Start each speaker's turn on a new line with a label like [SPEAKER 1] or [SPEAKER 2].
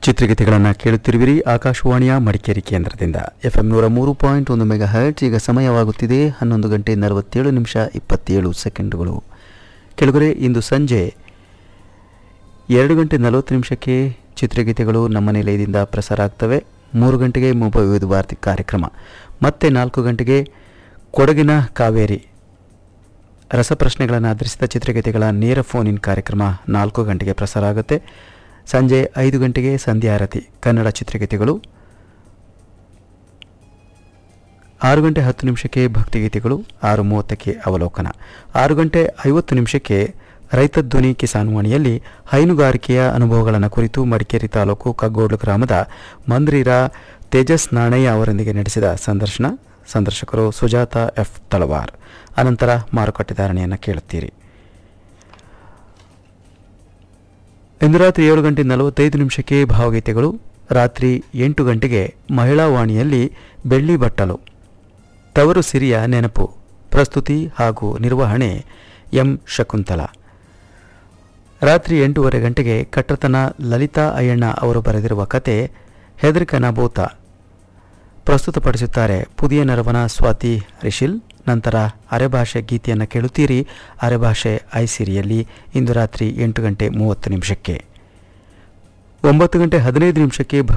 [SPEAKER 1] ಚಿತ್ರಗೀತೆಗಳನ್ನು ಕೇಳುತ್ತಿರುವಿರಿ ಆಕಾಶವಾಣಿಯ ಮಡಿಕೇರಿ ಕೇಂದ್ರದಿಂದ FM 103.1 ಮೆಗಾಹರ್ಟ್ಜ್. ಈಗ ಸಮಯವಾಗುತ್ತಿದೆ 11 ಗಂಟೆ 47 ನಿಮಿಷ 27 ಸೆಕೆಂಡುಗಳು. ಕೆಳಗರೆ ಇಂದು ಸಂಜೆ 2 ಗಂಟೆ 40 ನಿಮಿಷಕ್ಕೆ ಚಿತ್ರಗೀತೆಗಳು ನಮ್ಮ ನಿಲಯದಿಂದ ಪ್ರಸಾರ ಆಗ್ತವೆ. 3 ಗಂಟೆಗೆ ಮುಂಬೈ ವಿವಿಧ ಭಾರತಿ ಕಾರ್ಯಕ್ರಮ, ಮತ್ತೆ 4 ಗಂಟೆಗೆ ಕೊಡಗಿನ ಕಾವೇರಿ ರಸಪ್ರಶ್ನೆಗಳನ್ನು ಆಧರಿಸಿದ ಚಿತ್ರಗೀತೆಗಳ ನೇರ ಫೋನ್ ಇನ್ ಕಾರ್ಯಕ್ರಮ 4 ಗಂಟೆಗೆ ಪ್ರಸಾರ ಆಗುತ್ತೆ. ಸಂಜೆ 5 ಗಂಟೆಗೆ ಸಂಧ್ಯಾರತಿ ಕನ್ನಡ ಚಿತ್ರಗೀತೆಗಳು, 6 ಗಂಟೆ 10 ನಿಮಿಷಕ್ಕೆ ಭಕ್ತಿಗೀತೆಗಳು, 6:30ಕ್ಕೆ ಅವಲೋಕನ, 6 ಗಂಟೆ 50 ನಿಮಿಷಕ್ಕೆ ರೈತ ಧ್ವನಿ ಕಿಸಾನ್ ವಾಣಿಯಲ್ಲಿ ಹೈನುಗಾರಿಕೆಯ ಅನುಭವಗಳನ್ನು ಕುರಿತು ಮಡಿಕೇರಿ ತಾಲೂಕು ಕಗ್ಗೋಡ್ಲು ಗ್ರಾಮದ ಮಂದ್ರಿರ ತೇಜಸ್ ನಾಣಯ್ಯ ಅವರೊಂದಿಗೆ ನಡೆಸಿದ ಸಂದರ್ಶನ. ಸಂದರ್ಶಕರು ಸುಜಾತ ಎಫ್ ತಳವಾರ್. ಅನಂತರ ಮಾರುಕಟ್ಟೆ ಧಾರಣೆಯನ್ನು ಕೇಳುತ್ತೀರಿ. ಇಂದು ರಾತ್ರಿ 7 ಗಂಟೆ 45 ನಿಮಿಷಕ್ಕೆ ಭಾವಗೀತೆಗಳು, ರಾತ್ರಿ 8 ಗಂಟೆಗೆ ಮಹಿಳಾ ವಾಣಿಯಲ್ಲಿ ಬೆಳ್ಳಿ ಬಟ್ಟಲು ತವರು ಸಿರಿಯ ನೆನಪು, ಪ್ರಸ್ತುತಿ ಹಾಗೂ ನಿರ್ವಹಣೆ ಎಂ ಶಕುಂತಲಾ. ರಾತ್ರಿ 8:30 ಗಂಟೆಗೆ ಕಟ್ಟತನ ಲಲಿತಾ ಅಯ್ಯಣ್ಣ ಅವರು ಬರೆದಿರುವ ಕತೆ ಹೆದರಿಕನ ಭೂತ ಪ್ರಸ್ತುತಪಡಿಸುತ್ತಾರೆ ಪುದಿಯ ನರವನ ಸ್ವಾತಿ ರಿಶಿಲ್. ನಂತರ ಅರೆಭಾಷೆ ಗೀತೆಯನ್ನು ಕೇಳುತ್ತೀರಿ. ಅರೆಭಾಷೆ ಐಸಿರಿಯಲ್ಲಿ ಇಂದು ರಾತ್ರಿ 8 ಗಂಟೆ 30 ನಿಮಿಷಕ್ಕೆ. 9 ಗಂಟೆ 15 ನಿಮಿಷಕ್ಕೆ